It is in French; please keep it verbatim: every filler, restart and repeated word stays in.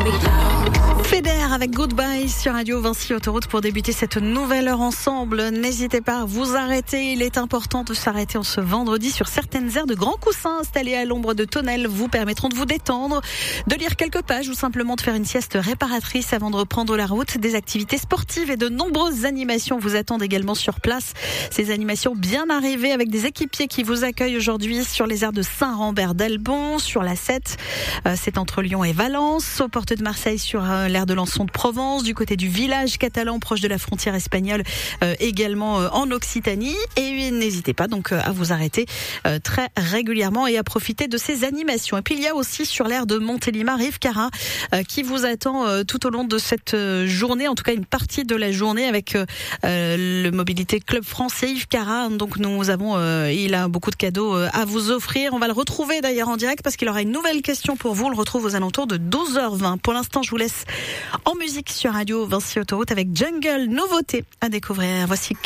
Feder avec Goodbye sur Radio Vinci Autoroute pour débuter cette nouvelle heure ensemble. N'hésitez pas à vous arrêter. Il est important de s'arrêter en ce vendredi sur certaines aires. De grands coussins installés à l'ombre de tonnelles vous permettront de vous détendre, de lire quelques pages ou simplement de faire une sieste réparatrice avant de reprendre la route. Des activités sportives et de nombreuses animations vous attendent également sur place. Ces animations bien arrivées avec des équipiers qui vous accueillent aujourd'hui sur les aires de Saint-Rambert-d'Albon, sur la sept. C'est entre Lyon et Valence, aux portes de Marseille sur l'aire de Lançon de Provence, du côté du village catalan proche de la frontière espagnole, euh, également euh, en Occitanie. Et n'hésitez pas donc euh, à vous arrêter euh, très régulièrement et à profiter de ces animations. Et puis il y a aussi sur l'aire de Montélimar, Yves Cara, euh, qui vous attend euh, tout au long de cette euh, journée, en tout cas une partie de la journée avec euh, le Mobilité Club français. Yves Cara, donc nous avons, euh, il a beaucoup de cadeaux euh, à vous offrir. On va le retrouver d'ailleurs en direct parce qu'il aura une nouvelle question pour vous. On le retrouve aux alentours de douze heures vingt. Pour l'instant, je vous laisse en musique sur Radio Vinci Autoroute avec Jungle, nouveauté à découvrir. Voici